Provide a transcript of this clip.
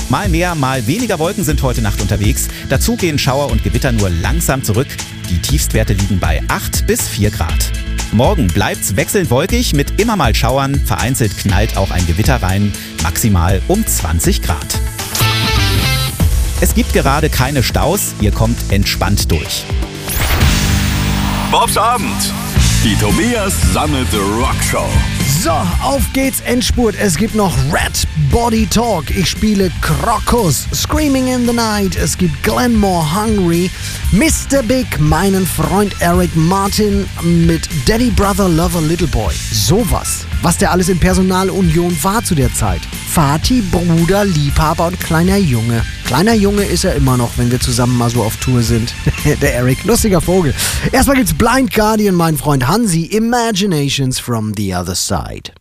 Mal mehr, mal weniger Wolken sind heute Nacht unterwegs. Dazu gehen Schauer und Gewitter nur langsam zurück. Die Tiefstwerte liegen bei 8 bis 4 Grad. Morgen bleibt's wechselnd wolkig mit immer mal Schauern. Vereinzelt knallt auch ein Gewitter rein, maximal um 20 Grad. Es gibt gerade keine Staus, ihr kommt entspannt durch. Bobs Abend. Die Tobias Sammet Rockshow. So, auf geht's, Endspurt. Es gibt noch Red Body Talk. Ich spiele Krokus, Screaming in the Night. Es gibt Glenmore Hungry, Mr. Big, meinen Freund Eric Martin mit Daddy Brother Lover Little Boy. Sowas, was der alles in Personalunion war zu der Zeit. Vati, Bruder, Liebhaber und kleiner Junge. Kleiner Junge ist er immer noch, wenn wir zusammen mal so auf Tour sind. Der Eric, lustiger Vogel. Erstmal gibt's Blind Guardian, mein Freund Hansi, Imaginations from the Other Side.